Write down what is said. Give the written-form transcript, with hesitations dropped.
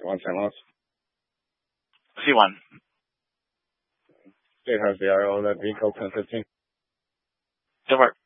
C1 St. Louis. C1. State has the RO of that vehicle, 1015. Don't worry.